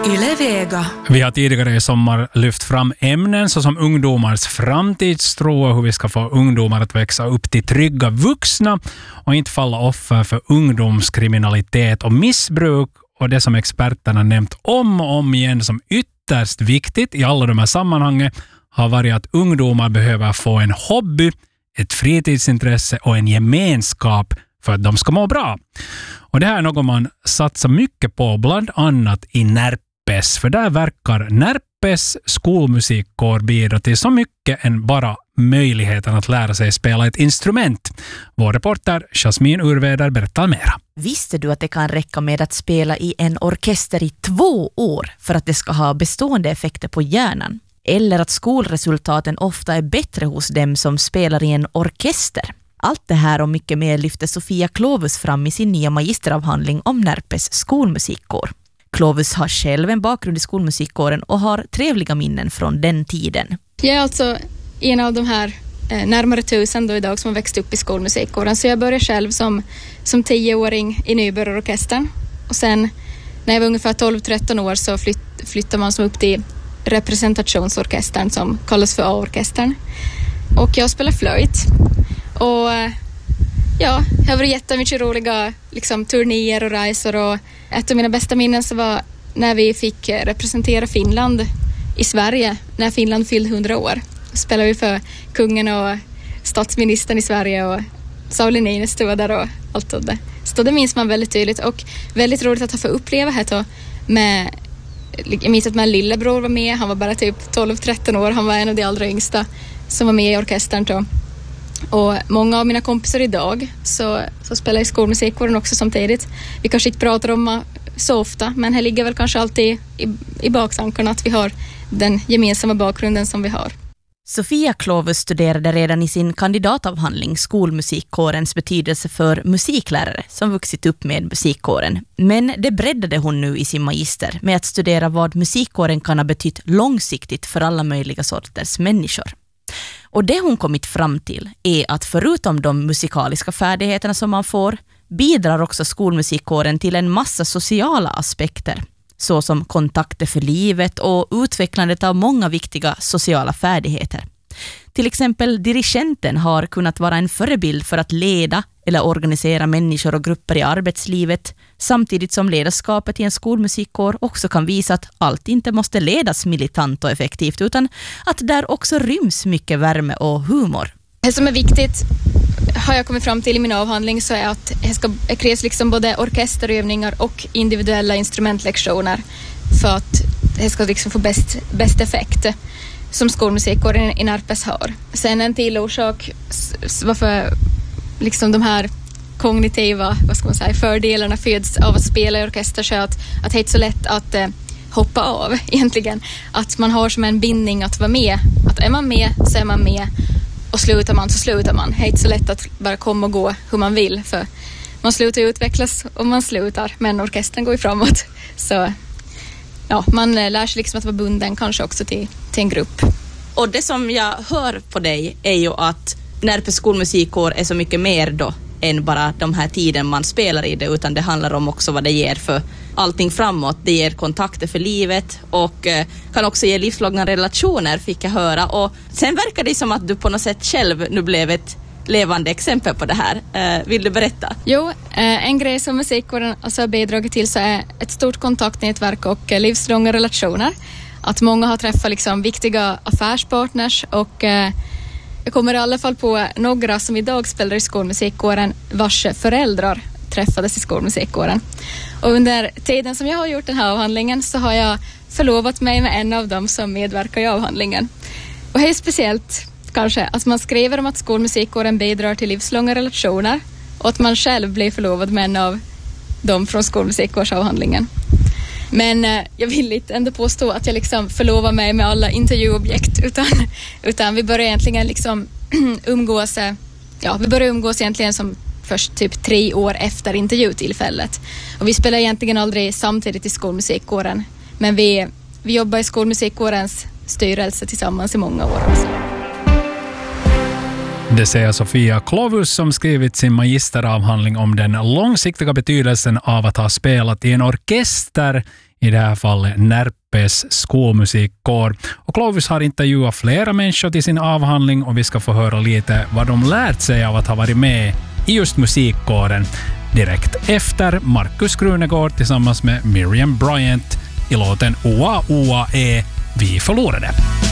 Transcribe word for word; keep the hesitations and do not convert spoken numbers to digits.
Yle Vega. Vi har tidigare i sommar lyft fram ämnen såsom ungdomars framtidstro och hur vi ska få ungdomar att växa upp till trygga vuxna och inte falla offer för ungdomskriminalitet och missbruk, och det som experterna nämnt om och om igen som ytterst viktigt i alla de här sammanhangen har varit att ungdomar behöver få en hobby, ett fritidsintresse och en gemenskap för att de ska må bra. Och det här är något man satsar mycket på, bland annat i Närpes. För där verkar Närpes skolmusikkår bidra till så mycket än bara möjligheten att lära sig spela ett instrument. Vår reporter Jasmin Urveder berättar mera. Visste du att det kan räcka med att spela i en orkester i två år för att det ska ha bestående effekter på hjärnan? Eller att skolresultaten ofta är bättre hos dem som spelar i en orkester? Allt det här och mycket mer lyfter Sofia Klovus fram i sin nya magisteravhandling om Närpes skolmusikkår. Klovus har själv en bakgrund i skolmusikkåren och har trevliga minnen från den tiden. Jag är alltså en av de här eh, närmare tusen då idag som har växt upp i skolmusikkåren. Så jag började själv som, som tioåring i nybörjarorkestern. Och sen när jag var ungefär tolv tretton år så flytt, flyttade man som upp till representationsorkestern som kallas för A-orkestern. Och jag spelar flöjt. Och ja, det har varit jättemycket roliga liksom, turnéer och resor, och ett av mina bästa minnen så var när vi fick representera Finland i Sverige när Finland fyllde hundra år. Då spelade vi för kungen och statsministern i Sverige, och Sauli Niinistö stod där och allt det. Så det minns man väldigt tydligt, och väldigt roligt att ha få uppleva här då med. Jag minns att min lillebror var med, han var bara typ tolv tretton år, han var en av de allra yngsta som var med i orkestern då. Och många av mina kompisar idag så, så spelar i skolmusikkåren också samtidigt. Vi kanske inte pratar om så ofta, men här ligger väl kanske alltid i, i baktankarna att vi har den gemensamma bakgrunden som vi har. Sofia Klovus studerade redan i sin kandidatavhandling skolmusikkårens betydelse för musiklärare som vuxit upp med musikkåren. Men det breddade hon nu i sin magister med att studera vad musikkåren kan ha betytt långsiktigt för alla möjliga sorters människor. Och det hon kommit fram till är att förutom de musikaliska färdigheterna som man får bidrar också skolmusikkåren till en massa sociala aspekter, såsom kontakter för livet och utvecklandet av många viktiga sociala färdigheter. Till exempel dirigenten har kunnat vara en förebild för att leda eller organisera människor och grupper i arbetslivet, samtidigt som ledarskapet i en skolmusikkår också kan visa att allt inte måste ledas militant och effektivt, utan att där också ryms mycket värme och humor. Det som är viktigt har jag kommit fram till i min avhandling så är att det, ska, det krävs liksom både orkesterövningar och individuella instrumentlektioner för att det ska liksom få bäst, bäst effekt som skolmusikkåren i Närpes har. Sen en till orsak varför liksom de här kognitiva vad ska man säga, fördelarna föds av att spela i orkester så att, att det är inte så lätt att eh, hoppa av egentligen. Att man har som en bindning att vara med. Att är man med så är man med, och slutar man så slutar man. Det är inte så lätt att bara komma och gå hur man vill, för man slutar utvecklas och man slutar, men orkestern går ju framåt. Så ja, man lär sig liksom att vara bunden kanske också till, till en grupp. Och det som jag hör på dig är ju att Närpes skolmusikkår är så mycket mer då än bara de här tiden man spelar i det, utan det handlar om också vad det ger för allting framåt. Det ger kontakter för livet och eh, kan också ge livslånga relationer, fick jag höra. Och sen verkar det som att du på något sätt själv nu blev ett levande exempel på det här. Eh, vill du berätta? Jo, eh, en grej som musikkåren alltså har bidragit till så är ett stort kontaktnätverk och eh, livslånga relationer. Att många har träffat liksom viktiga affärspartners, och eh, jag kommer i alla fall på några som idag spelar i skolmusikkåren vars föräldrar träffades i skolmusikkåren. Och under tiden som jag har gjort den här avhandlingen så har jag förlovat mig med en av dem som medverkar i avhandlingen. Och det är speciellt kanske att man skriver om att skolmusikkåren bidrar till livslånga relationer och att man själv blir förlovad med en av dem från skolmusikkårsavhandlingen. Men eh, jag vill inte ändå påstå att jag liksom förlovar mig med alla intervjuobjekt, utan, utan vi börjar egentligen liksom umgås, ja, vi börjar umgås egentligen som först typ tre år efter intervjutillfället. Och vi spelar egentligen aldrig samtidigt i skolmusikkåren, men vi, vi jobbar i skolmusikkårens styrelse tillsammans i många år också. Det säger Sofia Klovus som skrivit sin magisteravhandling om den långsiktiga betydelsen av att ha spelat i en orkester, i det här fallet Närpes skolmusikkår. Och Klovus har intervjuat flera människor till sin avhandling och vi ska få höra lite vad de lärt sig av att ha varit med i just musikkåren direkt efter Markus Krunegård tillsammans med Miriam Bryant i låten Oa Oa E Vi förlorade.